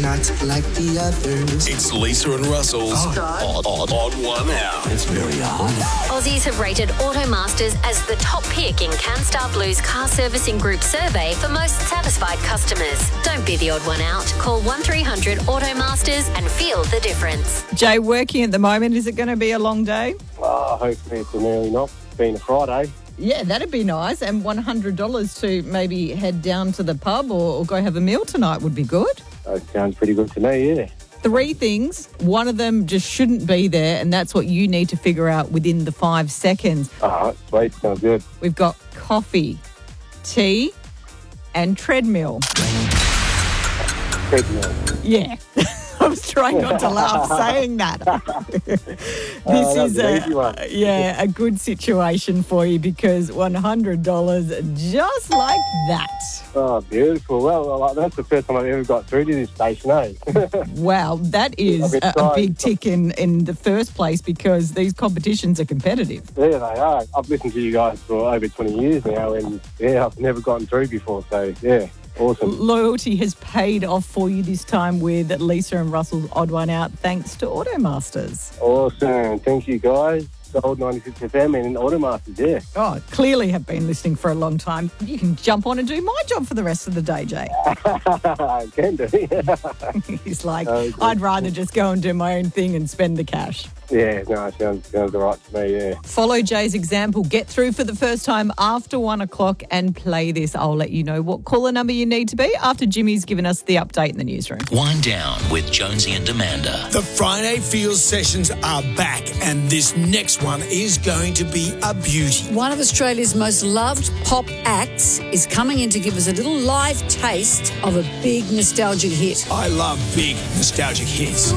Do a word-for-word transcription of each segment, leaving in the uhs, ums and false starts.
not like the others. It's Lisa and Russell's oh. on, on, on One Hour. It's very odd. Aussies have rated Automasters as the top pick in CanStar Blue's car servicing group survey for most satisfied customers. Don't be the odd one out. Call one three hundred Automasters and feel the difference. Jay, working at the moment, is it going to be a long day? Oh, hopefully it's an early not, being a Friday. Yeah, that'd be nice. And one hundred dollars to maybe head down to the pub or, or go have a meal tonight would be good. That sounds pretty good to me, yeah. Three things. One of them just shouldn't be there, and that's what you need to figure out within the five seconds. All right, sweet. Sounds good. We've got coffee, tea, and treadmill. Treadmill. Yeah. I was trying not to laugh saying that. This oh, is a, yeah, a good situation for you because one hundred dollars just like that. Oh, beautiful. Well, that's the first time I've ever got through to this station, eh? Wow, that is a, a big tick in, in the first place because these competitions are competitive. Yeah, they are. I've listened to you guys for over twenty years now and, yeah, I've never gotten through before, so, yeah. Awesome. Loyalty has paid off for you this time with Lisa and Russell's Odd One Out thanks to Automasters. Awesome. Thank you, guys. Gold ninety-six F M and Automasters, yeah. Oh, clearly have been listening for a long time. You can jump on and do my job for the rest of the day, Jay. I can do. He's like, oh, I'd rather just go and do my own thing and spend the cash. Yeah, no, it sounds, sounds all right to me, yeah. Follow Jay's example. Get through for the first time after one o'clock and play this. I'll let you know what caller number you need to be after Jimmy's given us the update in the newsroom. Wind Down with Jonesy and Amanda. The Friday Feels sessions are back and this next one is going to be a beauty. One of Australia's most loved pop acts is coming in to give us a little live taste of a big nostalgic hit. I love big nostalgic hits.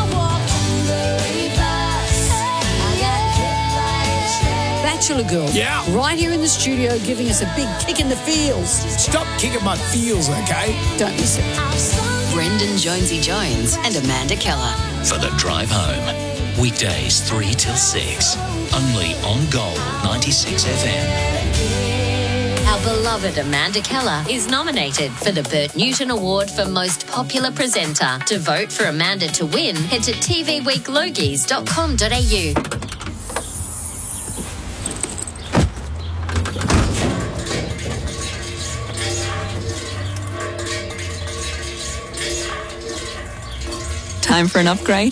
Bachelor Girl. Yeah. Right here in the studio giving us a big kick in the feels. Stop kicking my feels, okay? Don't miss it. Brendan Jonesy Jones and Amanda Keller. For the drive home. Weekdays three till six. Only on Gold ninety-six F M. Our beloved Amanda Keller is nominated for the Bert Newton Award for Most Popular Presenter. To vote for Amanda to win, head to t v week logies dot com dot a u. Time for an upgrade?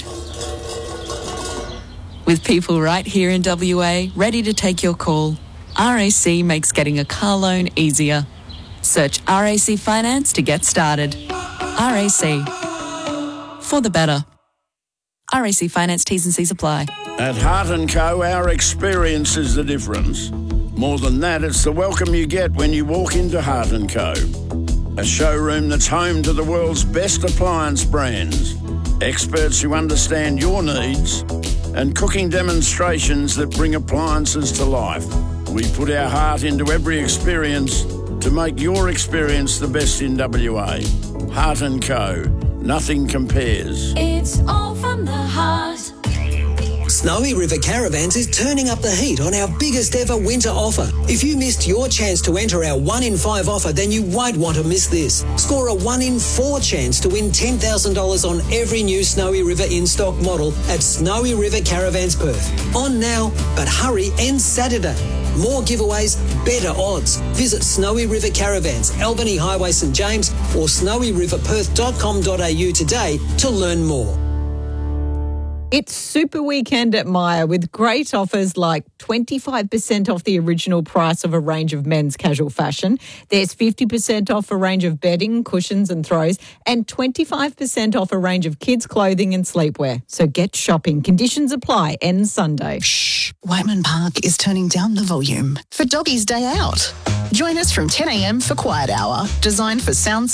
With people right here in W A ready to take your call, R A C makes getting a car loan easier. Search R A C Finance to get started. R A C. For the better. R A C Finance T's and C's apply. At Heart and Co, our experience is the difference. More than that, it's the welcome you get when you walk into Heart and Co. A showroom that's home to the world's best appliance brands. Experts who understand your needs and cooking demonstrations that bring appliances to life. We put our heart into every experience to make your experience the best in W A. Heart and Co. Nothing compares. It's all from the heart. Snowy River Caravans is turning up the heat on our biggest ever winter offer. If you missed your chance to enter our one in five offer, then you won't want to miss this. Score a one in four chance to win ten thousand dollars on every new Snowy River in-stock model at Snowy River Caravans Perth. On now, but hurry, end Saturday. More giveaways, better odds. Visit Snowy River Caravans, Albany Highway St James or snowy river perth dot com dot a u today to learn more. It's Super Weekend at Myer with great offers like twenty-five percent off the original price of a range of men's casual fashion. There's fifty percent off a range of bedding, cushions and throws and twenty-five percent off a range of kids' clothing and sleepwear. So get shopping. Conditions apply. Ends Sunday. Shh. Whiteman Park is turning down the volume for Doggy's Day Out. Join us from ten a m for Quiet Hour, designed for sound